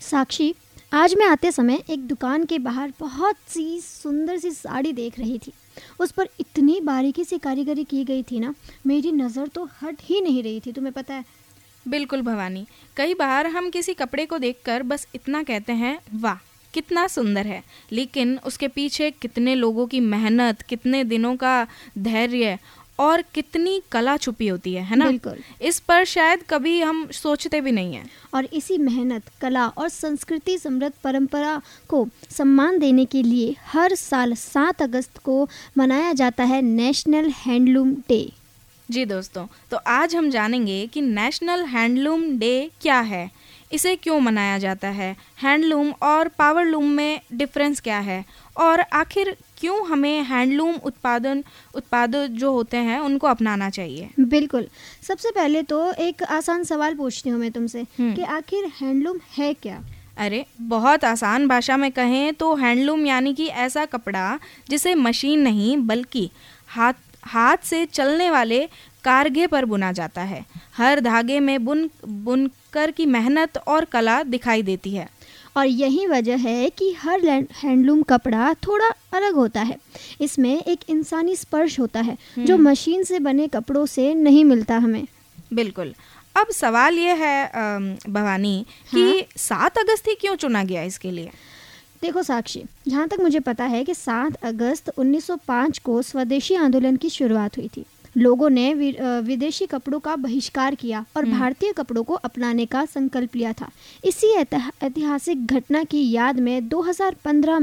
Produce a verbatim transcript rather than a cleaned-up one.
साक्षी, आज मैं आते समय एक दुकान के बाहर बहुत सी सुंदर सी साड़ी देख रही थी। उस पर इतनी बारीकी से कारीगरी की गई थी ना, मेरी नज़र तो हट ही नहीं रही थी, तुम्हें पता है। बिल्कुल भवानी, कई बार हम किसी कपड़े को देखकर बस इतना कहते हैं, वाह कितना सुंदर है, लेकिन उसके पीछे कितने लोगों की मेहनत, कितने दिनों का धैर्य और कितनी कला छुपी होती है है ना। बिल्कुल। इस पर शायद कभी हम सोचते भी नहीं हैं। और इसी मेहनत, कला और संस्कृति समृद्ध परंपरा को सम्मान देने के लिए हर साल सात अगस्त को मनाया जाता है नेशनल हैंडलूम डे। जी दोस्तों, तो आज हम जानेंगे कि नेशनल हैंडलूम डे क्या है, इसे क्यों मनाया जाता है, हैंडलूम और पावरलूम में डिफरेंस क्या है, और आखिर क्यों हमें हैंडलूम उत्पादन उत्पाद जो होते हैं उनको अपनाना चाहिए। बिल्कुल। सबसे पहले तो एक आसान सवाल पूछती हूँ मैं तुमसे कि आखिर हैंडलूम है क्या? अरे बहुत आसान भाषा में कहें तो हैंडलूम यानी कि ऐसा कपड़ा जिसे मशीन नहीं बल्कि हाथ हाथ से चलने वाले कारगे पर बुना जाता है। हर धागे में बुन बुनकर की मेहनत और कला दिखाई देती है। और यही वजह है कि हर हैंडलूम कपड़ा थोड़ा अलग होता है। इसमें एक इंसानी स्पर्श होता है जो मशीन से बने कपड़ों से नहीं मिलता हमें। बिल्कुल। अब सवाल ये है भवानी कि हाँ? सात अगस्त ही क्यों चुना गया इसके लिए? देखो साक्षी, जहाँ तक मुझे पता है कि सात अगस्त उन्नीस सौ पाँच को स्वदेशी आंदोलन की शुरुआत हुई थी। लोगों ने विदेशी कपड़ों का बहिष्कार किया और भारतीय कपड़ों को अपनाने का संकल्प लिया था। इसी ऐतिहासिक घटना की याद में दो हज़ार पंद्रह